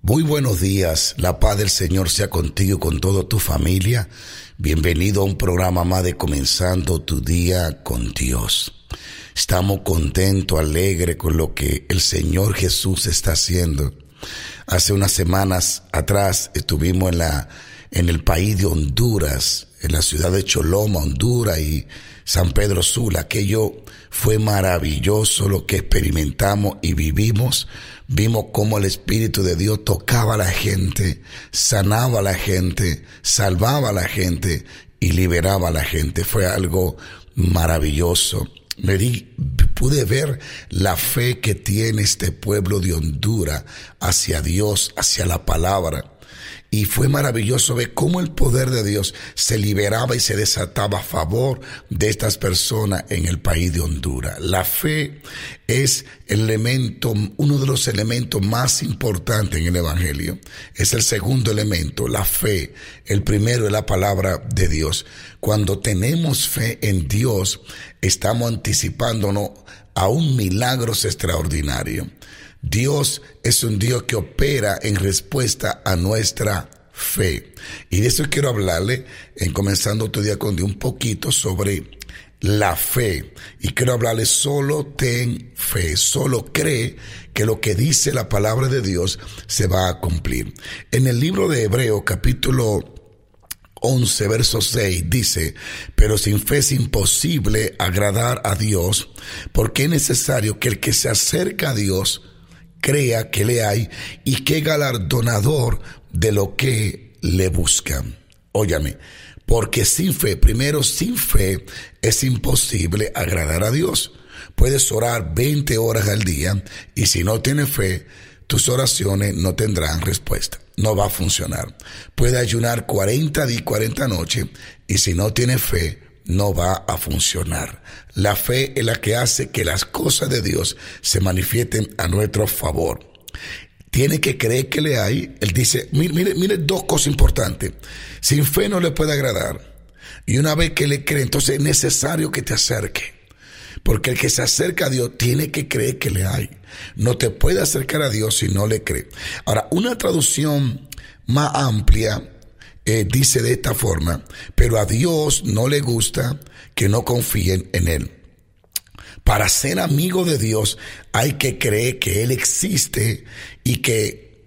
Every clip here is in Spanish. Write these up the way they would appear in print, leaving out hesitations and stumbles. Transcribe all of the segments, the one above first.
Muy buenos días, la paz del Señor sea contigo y con toda tu familia. Bienvenido a un programa más de Comenzando tu Día con Dios. Estamos contentos, alegres con lo que el Señor Jesús está haciendo. Hace unas semanas atrás estuvimos en el país de Honduras, en la ciudad de Choloma, Honduras y San Pedro Sula. Aquello fue maravilloso lo que experimentamos y vivimos. Vimos cómo el Espíritu de Dios tocaba a la gente, sanaba a la gente, salvaba a la gente y liberaba a la gente. Fue algo maravilloso. Pude ver la fe que tiene este pueblo de Honduras hacia Dios, hacia la palabra. Y fue maravilloso ver cómo el poder de Dios se liberaba y se desataba a favor de estas personas en el país de Honduras. La fe es uno de los elementos más importantes en el Evangelio. Es el segundo elemento, la fe. El primero es la palabra de Dios. Cuando tenemos fe en Dios, estamos anticipándonos a un milagro extraordinario. Dios es un Dios que opera en respuesta a nuestra fe. Y de eso quiero hablarle en Comenzando tu Día con Dios un poquito sobre la fe. Y quiero hablarle: solo ten fe, solo cree que lo que dice la palabra de Dios se va a cumplir. En el libro de Hebreos, capítulo 11, verso 6, dice: pero sin fe es imposible agradar a Dios, porque es necesario que el que se acerca a Dios crea que le hay y que es galardonador de lo que le buscan. Óyame, porque sin fe es imposible agradar a Dios. Puedes orar 20 horas al día y si no tienes fe, tus oraciones no tendrán respuesta. No va a funcionar. Puedes ayunar 40 días y 40 noches y si no tienes fe, no va a funcionar. La fe es la que hace que las cosas de Dios se manifiesten a nuestro favor. Tiene que creer que le hay. Él dice, mire dos cosas importantes. Sin fe no le puede agradar. Y una vez que le cree, entonces es necesario que te acerque. Porque el que se acerca a Dios tiene que creer que le hay. No te puede acercar a Dios si no le cree. Ahora, una traducción más amplia dice de esta forma: pero a Dios no le gusta que no confíen en Él. Para ser amigo de Dios hay que creer que Él existe y que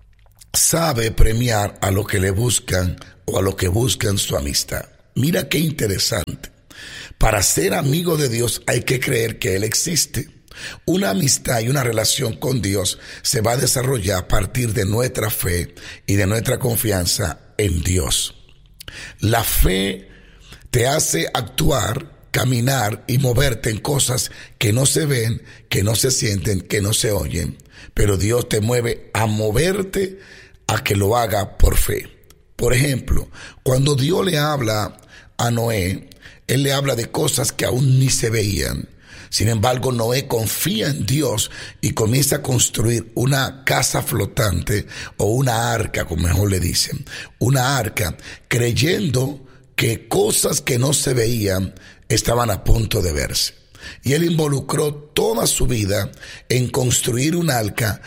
sabe premiar a los que le buscan o a los que buscan su amistad. Mira qué interesante. Para ser amigo de Dios hay que creer que Él existe. Una amistad y una relación con Dios se va a desarrollar a partir de nuestra fe y de nuestra confianza en Dios. La fe te hace actuar, caminar y moverte en cosas que no se ven, que no se sienten, que no se oyen. Pero Dios te mueve a moverte a que lo haga por fe. Por ejemplo, cuando Dios le habla a Noé, Él le habla de cosas que aún ni se veían. Sin embargo, Noé confía en Dios y comienza a construir una casa flotante o una arca, como mejor le dicen. Una arca, creyendo que cosas que no se veían estaban a punto de verse. Y él involucró toda su vida en construir un arca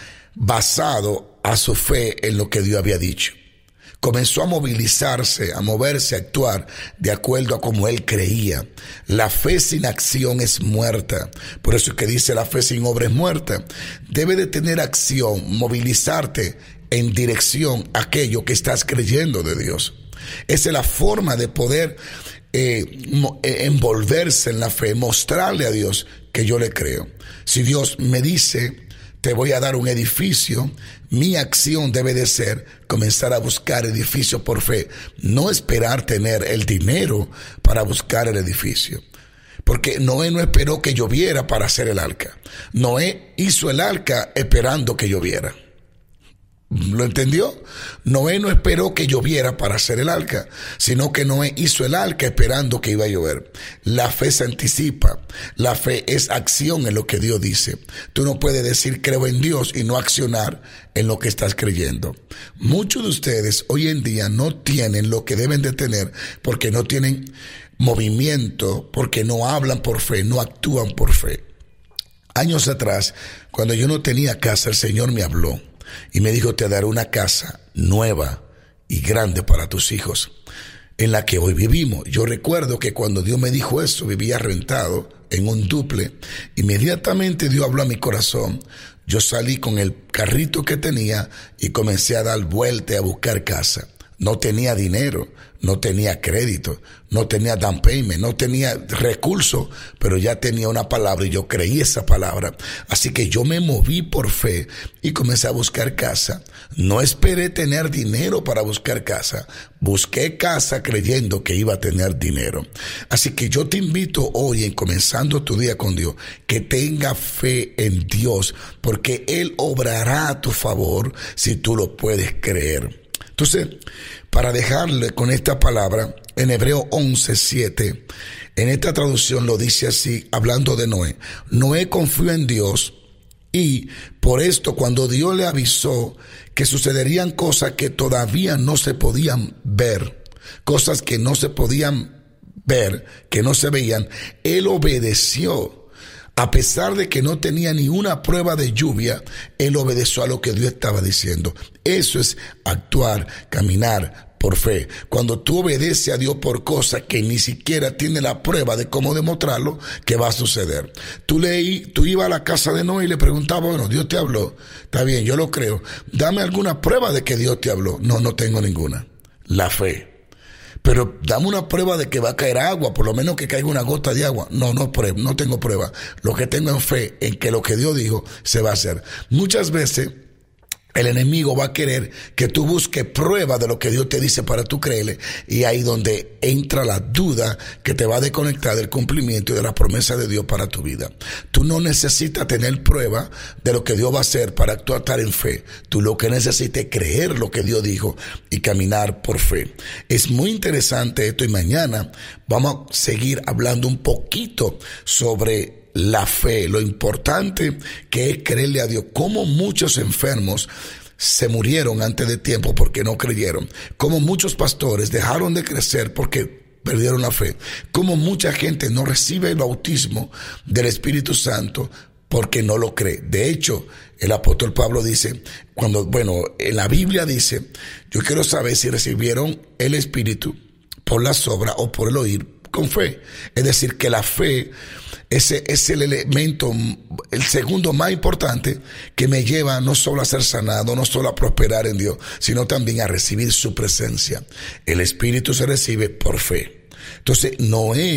basado a su fe en lo que Dios había dicho. Comenzó a movilizarse, a moverse, a actuar de acuerdo a como él creía. La fe sin acción es muerta. Por eso es que dice: la fe sin obra es muerta. Debe de tener acción, movilizarte en dirección a aquello que estás creyendo de Dios. Esa es la forma de poder envolverse en la fe, mostrarle a Dios que yo le creo. Si Dios me dice: te voy a dar un edificio, mi acción debe de ser comenzar a buscar edificio por fe, no esperar tener el dinero para buscar el edificio. Porque Noé no esperó que lloviera para hacer el arca. Noé hizo el arca esperando que lloviera. ¿Lo entendió? Noé no esperó que lloviera para hacer el arca, sino que Noé hizo el arca esperando que iba a llover. La fe se anticipa. La fe es acción en lo que Dios dice. Tú no puedes decir creo en Dios y no accionar en lo que estás creyendo. Muchos de ustedes hoy en día no tienen lo que deben de tener porque no tienen movimiento, porque no hablan por fe, no actúan por fe. Años atrás, cuando yo no tenía casa, el Señor me habló. y me dijo, te daré una casa nueva y grande para tus hijos, en la que hoy vivimos. Yo recuerdo que cuando Dios me dijo eso, vivía rentado en un duple. Inmediatamente Dios habló a mi corazón. Yo salí con el carrito que tenía y comencé a dar vueltas a buscar casa. No tenía dinero, no tenía crédito, no tenía down payment, no tenía recursos, pero ya tenía una palabra y yo creí esa palabra. Así que yo me moví por fe y comencé a buscar casa. No esperé tener dinero para buscar casa. Busqué casa creyendo que iba a tener dinero. Así que yo te invito hoy, en comenzando tu día con Dios, que tenga fe en Dios, porque Él obrará a tu favor si tú lo puedes creer. Entonces, para dejarle con esta palabra, en Hebreo 11:7, en esta traducción lo dice así, hablando de Noé. Noé confió en Dios y por esto, cuando Dios le avisó que sucederían cosas que todavía no se podían ver, cosas que no se podían ver, que no se veían, él obedeció. A pesar de que no tenía ni una prueba de lluvia, él obedeció a lo que Dios estaba diciendo. Eso es actuar, caminar por fe. Cuando tú obedeces a Dios por cosas que ni siquiera tiene la prueba de cómo demostrarlo, ¿qué va a suceder? Tú ibas a la casa de Noé y le preguntabas, bueno, Dios te habló. Está bien, yo lo creo. Dame alguna prueba de que Dios te habló. No, no tengo ninguna. La fe. Pero dame una prueba de que va a caer agua, por lo menos que caiga una gota de agua. No tengo prueba. Lo que tengo es fe en que lo que Dios dijo se va a hacer. Muchas veces el enemigo va a querer que tú busques prueba de lo que Dios te dice para tú creerle, y ahí donde entra la duda que te va a desconectar del cumplimiento y de la promesa de Dios para tu vida. Tú no necesitas tener prueba de lo que Dios va a hacer para actuar en fe. Tú lo que necesitas es creer lo que Dios dijo y caminar por fe. Es muy interesante esto, y mañana vamos a seguir hablando un poquito sobre la fe, lo importante que es creerle a Dios. Cómo muchos enfermos se murieron antes de tiempo porque no creyeron. Cómo muchos pastores dejaron de crecer porque perdieron la fe. Cómo mucha gente no recibe el bautismo del Espíritu Santo porque no lo cree. De hecho, el apóstol Pablo dice, en la Biblia dice, yo quiero saber si recibieron el Espíritu por las obras o por el oír con fe. Es decir, que la fe ese es el elemento, el segundo más importante, que me lleva no solo a ser sanado, no solo a prosperar en Dios, sino también a recibir su presencia. El Espíritu se recibe por fe. Entonces, Noé